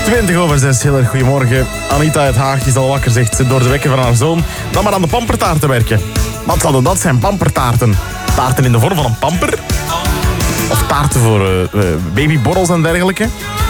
6:20. Heel erg goedemorgen. Anita uit Haag is al wakker, zegt ze, door de wekker van haar zoon. Dan maar aan de pampertaart te werken. Wat zouden dat zijn, pampertaarten? Taarten in de vorm van een pamper? Of taarten voor babyborrels en dergelijke?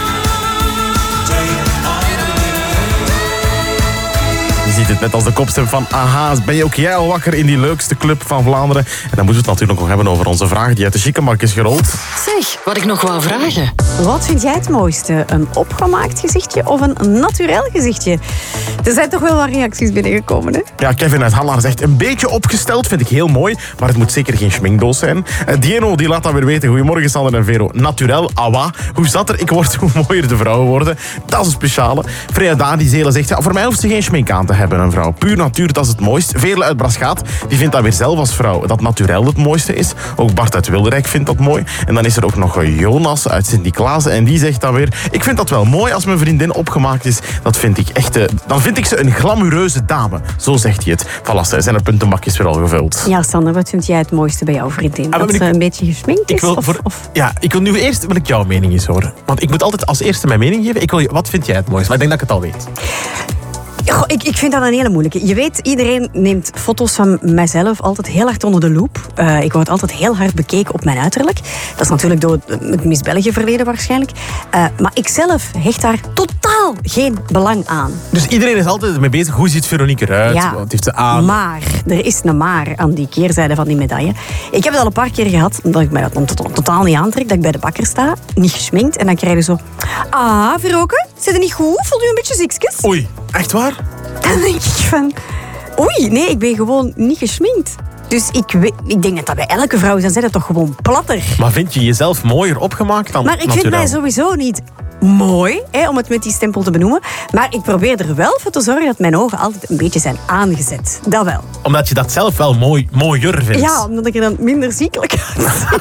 Je ziet het net als de kopstem van Aha. Ben je ook jij al wakker in die leukste club van Vlaanderen? En dan moeten we het natuurlijk nog hebben over onze vraag die uit de chickenmarkt is gerold. Zeg, wat ik nog wou vragen. Wat vind jij het mooiste? Een opgemaakt gezichtje of een naturel gezichtje? Er zijn toch wel wat reacties binnengekomen, hè? Ja, Kevin uit Hallaar zegt een beetje opgesteld, vind ik heel mooi, maar het moet zeker geen schminkdoos zijn. Dieno die laat dat weer weten. Goedemorgen Sander en Vero. Naturel, awa. Hoe zat er? Ik word hoe mooier de vrouwen worden. Dat is een speciale. Freya Dadizele zegt, ja, voor mij hoeft ze geen schmink aan te hebben, een vrouw. Puur natuur, dat is het mooist. Veerle uit Braschaat, die vindt dat weer zelf als vrouw dat naturel het mooiste is. Ook Bart uit Wilderijk vindt dat mooi. En dan is er ook nog Jonas uit Sint-Niklaas en die zegt dan weer, ik vind dat wel mooi als mijn vriendin opgemaakt is. Dat vind ik echt, dan vind ik ze een glamoureuze dame. Zo zegt hij het. Voilà, zijn er puntenbakjes weer al gevuld. Ja, Sander, wat vind jij het mooiste bij jouw vriendin? Dat ze een beetje gesminkt is? Ik wil nu eerst jouw mening eens horen. Want ik moet altijd als eerste mijn mening geven. Wat vind jij het mooiste? Maar ik denk dat ik het al weet. Goh, ik vind dat een hele moeilijke. Je weet, iedereen neemt foto's van mijzelf altijd heel hard onder de loep. Ik word altijd heel hard bekeken op mijn uiterlijk. Dat is natuurlijk door het Miss België verleden waarschijnlijk. Maar ik zelf hecht daar totaal geen belang aan. Dus iedereen is altijd mee bezig. Hoe ziet Veronique eruit? Ja, wat heeft ze aan? Maar, er is een maar aan die keerzijde van die medaille. Ik heb het al een paar keer gehad, dat ik mij dat totaal niet aantrek, dat ik bij de bakker sta, niet geschminkt, en dan krijg je zo... Ah, Veroke, zit het niet goed? Voel je een beetje ziekjes? Oei, echt waar? Dan denk ik van... Oei, nee, ik ben gewoon niet geschminkt. Dus ik denk dat bij elke vrouw is, dan zit het toch gewoon platter. Maar vind je jezelf mooier opgemaakt dan Maar ik vind mij sowieso niet mooi, om het met die stempel te benoemen. Maar ik probeer er wel voor te zorgen dat mijn ogen altijd een beetje zijn aangezet. Dat wel. Omdat je dat zelf wel mooier vindt? Ja, omdat ik er dan minder ziekelijk uitzie.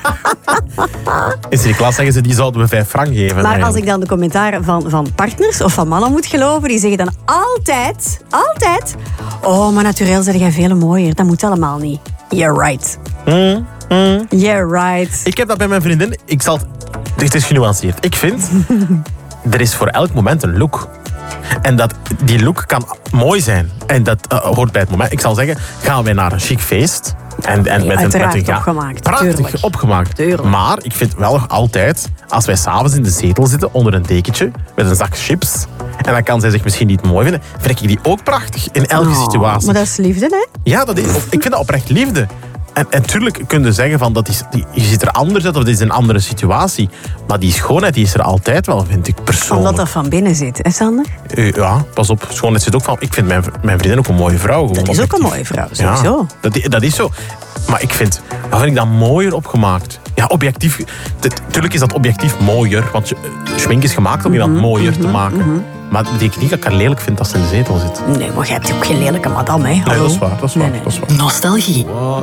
In Sint-Niklaas zeggen ze, die zouden we 5 frank geven. Maar als ik dan de commentaren van partners of van mannen moet geloven, die zeggen dan altijd... Oh, maar naturel zeg jij veel mooier. Dat moet allemaal niet. You're right. You're right. Ik heb dat bij mijn vriendin. Dit is genuanceerd. Ik vind, er is voor elk moment een look. En die look kan mooi zijn. En dat hoort bij het moment. Ik zal zeggen, gaan wij naar een chic feest. En met een opgemaakt. Prachtig tuurlijk. opgemaakt. Tuurlijk. Maar ik vind wel nog altijd, als wij s'avonds in de zetel zitten onder een dekentje met een zak chips, en dan kan zij zich misschien niet mooi vinden, vind ik die ook prachtig in elke situatie. Maar dat is liefde, hè? Ja, ik vind dat oprecht liefde. En tuurlijk kun je zeggen van je ziet er anders uit of dit is een andere situatie. Maar die schoonheid die is er altijd wel, vind ik persoonlijk. Omdat dat van binnen zit, hè Sander? Ja, pas op. Schoonheid zit ook van... Ik vind mijn vriendin ook een mooie vrouw. Dat is ook een mooie vrouw, sowieso. Ja, dat is zo. Maar ik vind dat mooier opgemaakt. Ja, objectief... Tuurlijk is dat objectief mooier. Want schmink is gemaakt om iemand mooier te maken. Maar dat betekent niet dat ik haar lelijk vind als ze in de zetel zit. Nee, maar jij hebt ook geen lelijke madame, hè? Nee, dat is waar. Nee. Nostalgie.